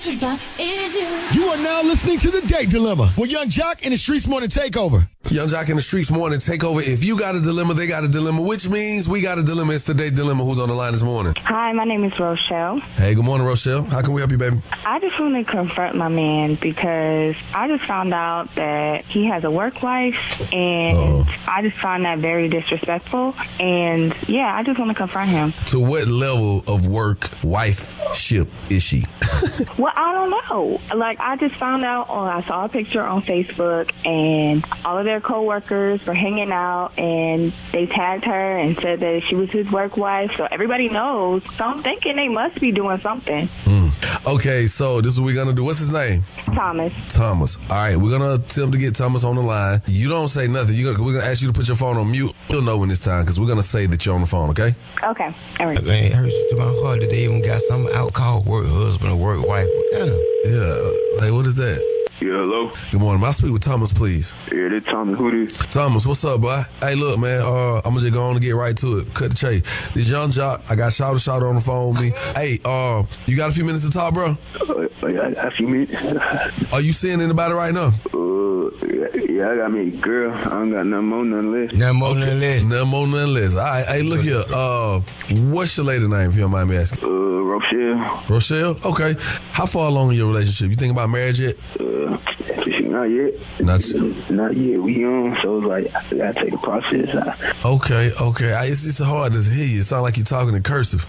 You are now listening to The Date Dilemma with Young Jock and the Streets Morning Takeover. Young Jock and the Streets Morning Takeover. If you got a dilemma, they got a dilemma, which means we got a dilemma. It's The Date Dilemma. Who's on the line this morning? Hi, my name is Rochelle. Hey, good morning, Rochelle. How can we help you, baby? I just want to confront my man because I just found out that he has a work wife, and I just find that very disrespectful. And yeah, I just want to confront him. To what level of work wife-ship is she? Well, I don't know. Like, I just found out, I saw a picture on Facebook, and all of their coworkers were hanging out, and they tagged her and said that she was his work wife. So everybody knows. So I'm thinking they must be doing something. Okay, so this is what we're going to do. What's his name? Thomas. Thomas. All right, we're going to attempt to get Thomas on the line. You don't say nothing. We're going to ask you to put your phone on mute. You'll know when it's time because we're going to say that you're on the phone, okay? Okay. All right. Man, it hurts to my heart that they even got some out called work husband or work wife. What kind of? Yeah. Hey, what is that? Yeah, hello? Good morning. May I speak with Thomas, please? Yeah, this Thomas. Who this? Thomas, what's up, boy? Hey, look, man, I'm going to just go on and get right to it. Cut the chase. This Young Jock, I got Shouter on the phone with me. Hey, you got a few minutes to talk, bro? A few minutes. Are you seeing anybody right now? Yeah, I got me a girl. I don't got nothing more, nothing less. Nothing more, nothing less. Nothing more, nothing less. All right, hey, look here. What's your lady name, if you don't mind me asking? Rochelle. Rochelle? Okay. How far along in your relationship? You think about marriage yet? Not yet. Not yet. We young, so it's like I gotta take the process. Okay. It's hard to hear you. It sounds like you're talking in cursive.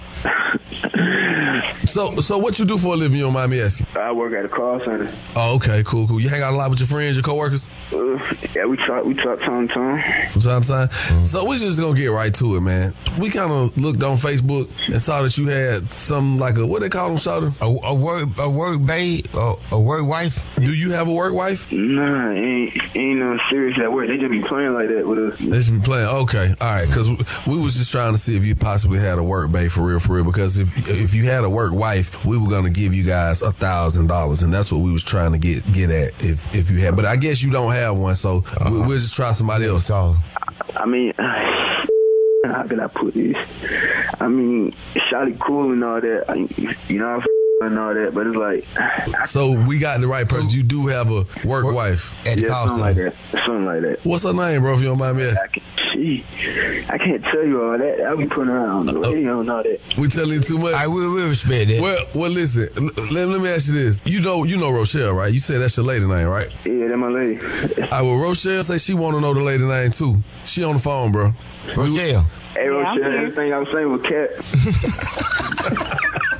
So what you do for a living, you don't mind me asking? I work at a call center. Oh, okay, cool. You hang out a lot with your friends, your coworkers? Yeah, we talk time to time. From time to time? So we just gonna get right to it, man. We kind of looked on Facebook and saw that you had some like what they call them, Shouter? A work babe, a work wife. Do you have a work wife? Nah, ain't no serious at work. They just be playing like that with us. They just be playing. Okay, all right. Because we was just trying to see if you possibly had a work babe for real. Because if you had a work wife, we were gonna give you guys $1,000, and that's what we was trying to get at. If you had, but I guess you don't have one, so we'll just try somebody else. I mean, how can I put this? I mean, shawty cool and all that. You know. And all that, but it's like. So we got the right person. You do have a work wife. At the something like that. Something like that. What's her name, bro? If you don't mind me asking. I can't tell you all that. I'll be putting her on the radio and all that. We telling you too much. I will respect that. Well, listen. Let me ask you this. You know Rochelle, right? You said that's your lady name, right? Yeah, that's my lady. All right. Well, Rochelle say she want to know the lady name too. She on the phone, bro. Rochelle. Hey, Rochelle. Everything I was saying was cat.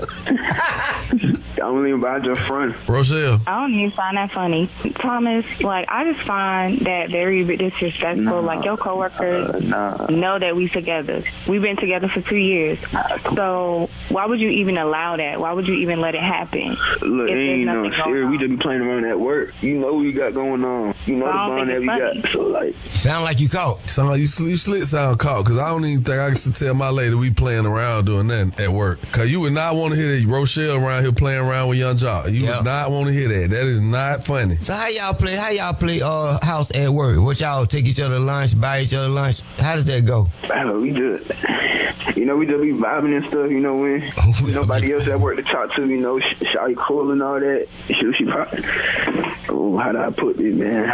I don't even buy your friend. Rochelle. I don't even find that funny. Thomas, like, I just find that very disrespectful. Nah, like, your coworkers know that we together. We've been together for 2 years. So why would you even allow that? Why would you even let it happen? Look, it ain't no serious. We just be playing around at work. You know what we got going on. You know the bond that we got. So, like. Sound like you caught. Sound like you sound caught. Because I don't even think I can tell my lady we playing around doing that at work. Because you would not want to hear that Rochelle around here playing around with Young Jock. You would not want to hear that. That is not funny. So how y'all play house at work? What y'all take each other lunch, buy each other lunch? How does that go? We just be vibing and stuff, you know, when nobody else at work to talk to, you know, shawty cool and all that. She probably, how do I put this, man?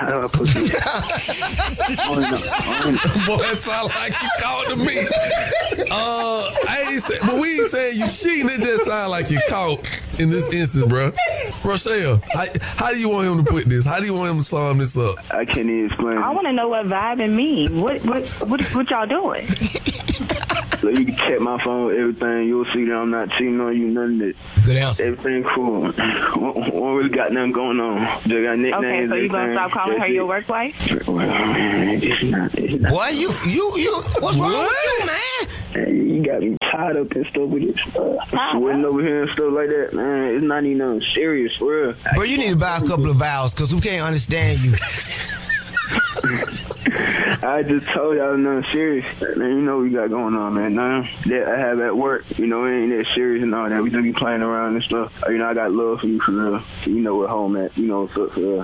Boy, it sound like you caught to me. But we ain't saying you cheating. It just sound like you caught in this instance, bro. Rochelle, how do you want him to put this? How do you want him to sum this up? I can't even explain. I want to know what vibing means. What y'all doing? So you can check my phone, everything. You'll see that I'm not cheating on you, none of that. Good answer. Everything cool. Won't really got nothing going on. Just got nicknames. Okay, so you gonna stop calling her your work wife? Well, man, it's not. Boy, you, what's wrong with you, man? Hey, you got me tied up and stuff with this sweating over here and stuff like that, man. It's not even nothing serious, for real. Bro, you need to buy a couple of vowels because we can't understand you. I just told y'all nothing serious. Man, you know what we got going on, man. Nothing that I have at work, you know, it ain't that serious and all that. We just be playing around and stuff. You know, I got love for you for real. You know what home at. You know what's up for real.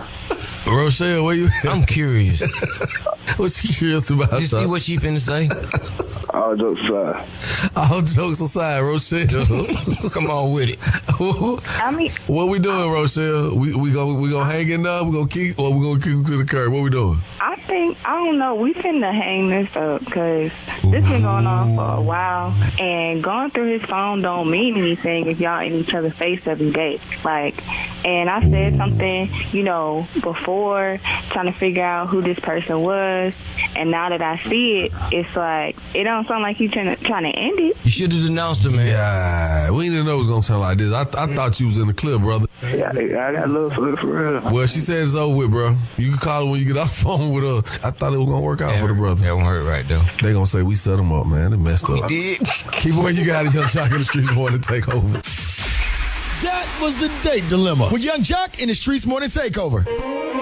Rochelle, where you at? I'm curious. What's you curious about? You see what she finna say? All jokes aside. All jokes aside, Rochelle. Come on with it. I mean, What we doing, Rochelle? We gonna hang it up? We gonna kick or we gonna kick to the curb? What we doing? I don't know. We finna hang this up because this been going on for a while, and going through his phone don't mean anything if y'all in each other's face every day. Like, and I said something, before trying to figure out who this person was, and now that I see it, it's like it don't sound like you trying to end it. You should have denounced him, man. Yeah, we didn't know it was gonna sound like this. I thought you was in the clip, brother. Yeah, I got love for real. Well, she said it's over with, bro. You can call her when you get off the phone with her. I thought it was gonna work out for the brother. That won't hurt right though. They gonna say we set them up, man. They messed up. Did. Keep what you got, Young Jock in the Streets Morning Takeover. That was the date dilemma with Young Jock in the Streets Morning Takeover.